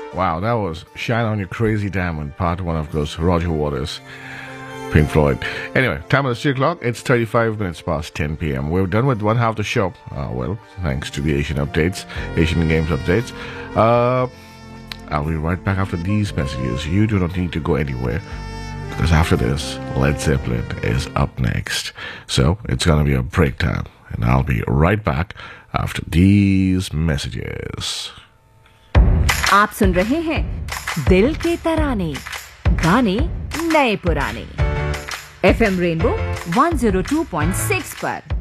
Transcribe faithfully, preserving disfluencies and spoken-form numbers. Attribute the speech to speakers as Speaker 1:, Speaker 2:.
Speaker 1: Wow, that was Shine on Your Crazy Diamond, part one, of course, Roger Waters, Pink Floyd. Anyway, time of the three o'clock, it's thirty-five minutes past ten p.m. We're done with one half of the show. Uh, well, thanks to the Asian updates, Asian Games updates. Uh, I'll be right back after these messages. You do not need to go anywhere, because after this, Led Zeppelin is up next. So, it's going to be a break time, and I'll be right back after these messages.
Speaker 2: आप सुन रहे हैं दिल के तराने, गाने नए पुराने, FM rainbow one oh two point six पर।